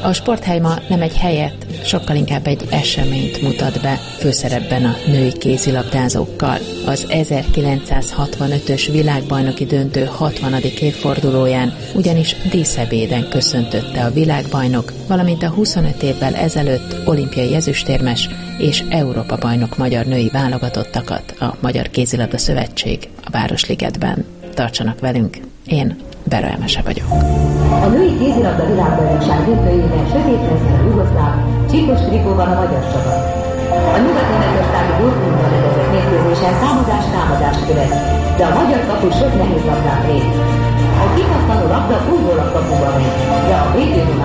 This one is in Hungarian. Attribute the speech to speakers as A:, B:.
A: A sporthely ma nem egy helyet, sokkal inkább egy eseményt mutat be, főszerepben a női kézilabdázókkal. Az 1965-ös világbajnoki döntő 60. évfordulóján ugyanis díszebéden köszöntötte a világbajnok, valamint a 25 évvel ezelőtt olimpiai ezüstérmes és Európa-bajnok magyar női válogatottakat a Magyar Kézilabda Szövetség a Városligetben. Tartsanak velünk, én Bera Emese vagyok.
B: A női kézilabda világbajnokság döntőjében sötétmezben a jugoszláv, csíkos trikóban a magyar csapat. A nyugat-németországi Dortmundban rendezett mérkőzésen támadást követ, de a magyar kapus sok nehéz labdát lép. A kipattanó labda újból a kapuba megy, de a védővonal